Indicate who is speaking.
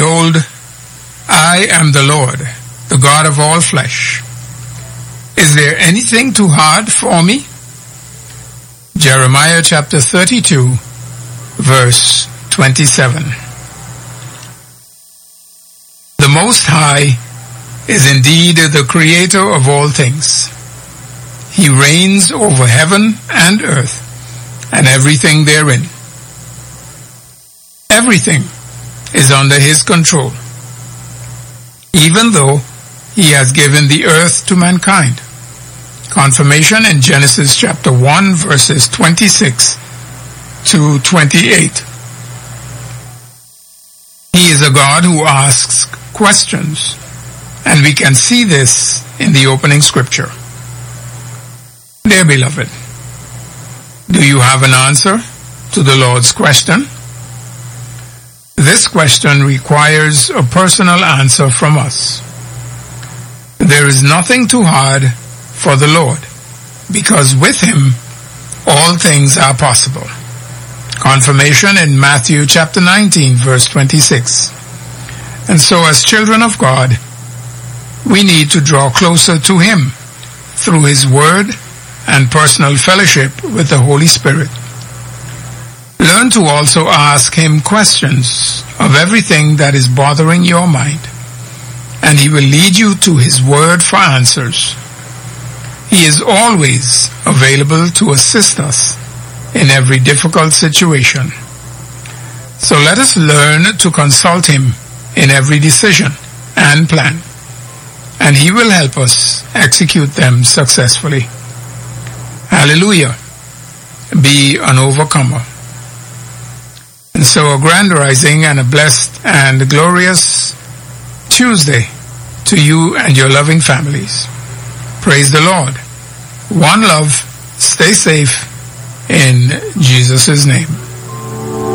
Speaker 1: Behold, I am the Lord, the God of all flesh. Is there anything too hard for me? Jeremiah chapter 32, verse 27. The Most High is indeed the Creator of all things. He reigns over heaven and earth and everything therein. Everything is under His control, even though He has given the earth to mankind. Confirmation in Genesis chapter 1 verses 26 to 28. He is a God who asks questions, and we can see this in the opening scripture. Dear beloved, do you have an answer to the Lord's question? This question requires a personal answer from us. There is nothing too hard for the Lord, because with Him all things are possible. Confirmation in Matthew chapter 19 verse 26. And so as children of God, we need to draw closer to Him through His Word and personal fellowship with the Holy Spirit. Learn to also ask Him questions of everything that is bothering your mind, and He will lead you to His Word for answers. He is always available to assist us in every difficult situation. So let us learn to consult Him in every decision and plan, and He will help us execute them successfully. Hallelujah. Be an overcomer. And so a grand rising and a blessed and glorious Tuesday to you and your loving families. Praise the Lord. One love. Stay safe in Jesus' name.